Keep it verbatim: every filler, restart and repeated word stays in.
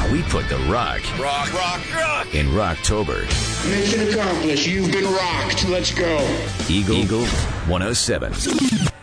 We put the rock, rock, rock, rock in Rocktober. Mission accomplished. You've been rocked. Let's go. Eagle, Eagle one oh seven.